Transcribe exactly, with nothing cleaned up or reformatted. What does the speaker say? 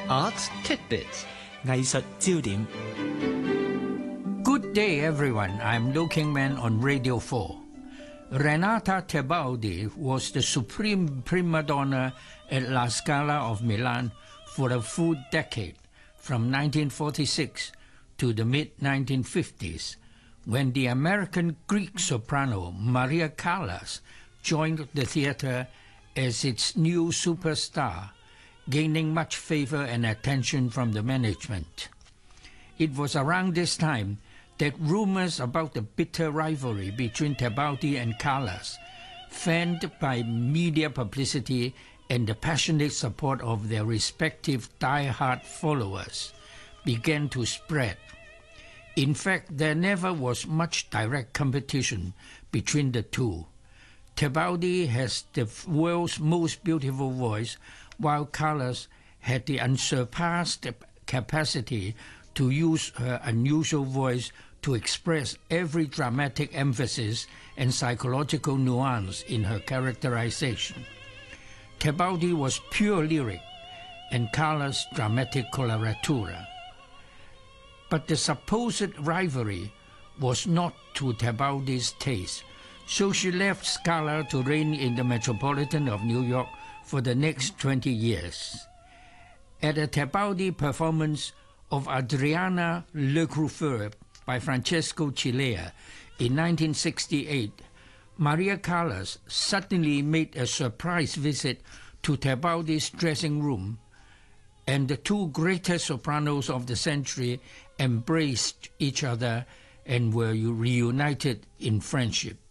Arts Tidbits. 藝術焦點。 Good day, everyone. I'm Liu Kingman on Radio four. Renata Tebaldi was the supreme prima donna at La Scala of Milan for a full decade, from nineteen forty-six to the mid nineteen fifties, when the American Greek soprano Maria Callas joined the theater as its new superstar, gaining much favor and attention from the management. It was around this time that rumors about the bitter rivalry between Tebaldi and Callas, fanned by media publicity and the passionate support of their respective die-hard followers, began to spread. In fact, there never was much direct competition between the two. Tebaldi has the world's most beautiful voice, while Callas had the unsurpassed capacity to use her unusual voice to express every dramatic emphasis and psychological nuance in her characterization. Tebaldi was pure lyric, and Callas dramatic coloratura. But the supposed rivalry was not to Tebaldi's taste, so she left Scala to reign in the Metropolitan of New York for the next twenty years. At a Tebaldi performance of Adriana Lecouvreur by Francesco Cilea in nineteen sixty-eight, Maria Callas suddenly made a surprise visit to Tebaldi's dressing room, and the two greatest sopranos of the century embraced each other and were reunited in friendship.